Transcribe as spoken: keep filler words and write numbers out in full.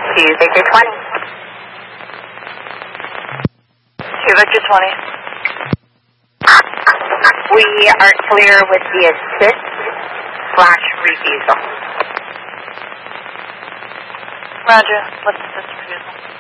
to Victor twenty. To Victor twenty. We are clear with the assist slash refusal. Roger. What's the assist refusal?